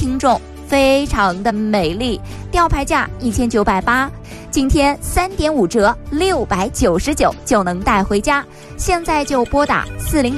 轻重，非常的美丽，吊牌价1980，今天3.5折699就能带回家。现在就拨打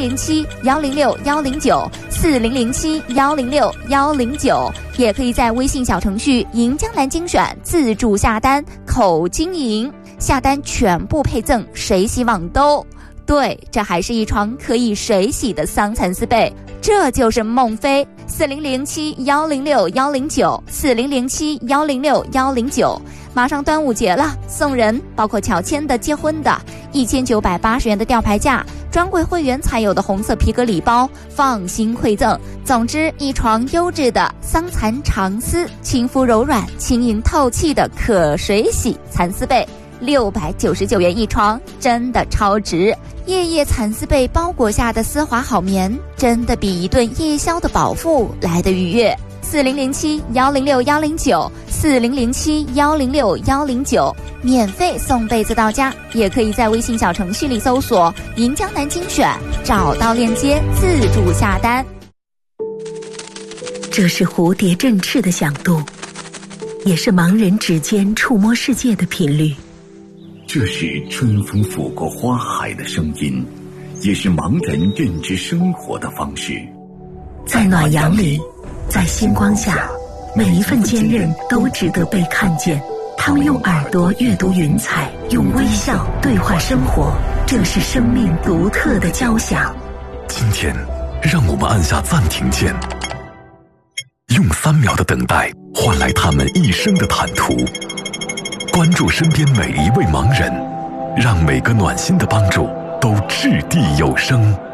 4007-106-109，4007-106-109，也可以在微信小程序银江南精选自助下单，口经营下单全部配赠水洗网兜。对，这还是一床可以水洗的桑蚕丝被，这就是梦飞。4007-106-109，4007-106-109。马上端午节了，送人包括乔迁的、结婚的，1980元的吊牌价，专柜会员才有的红色皮革礼包，放心馈赠。总之，一床优质的桑蚕长丝，亲肤柔软、轻盈透气的可水洗蚕丝被，699元一床，真的超值。夜夜蚕丝被包裹下的丝滑好眠，真的比一顿夜宵的饱腹来得愉悦。4007-106-109，4007-106-109，免费送被子到家，也可以在微信小程序里搜索银江南精选，找到链接自助下单。 这是蝴蝶振翅的响度，也是盲人指尖触摸世界的频率。 这是春风拂过花海的声音，也是盲人认知生活的方式。 在暖阳里，在星光下，每一份坚韧都值得被看见。他们用耳朵阅读云彩，用微笑对话生活，这是生命独特的交响。 今天，让我们按下暂停键，用3秒的等待换来他们一生的坦途。关注身边每一位盲人，让每个暖心的帮助都掷地有声。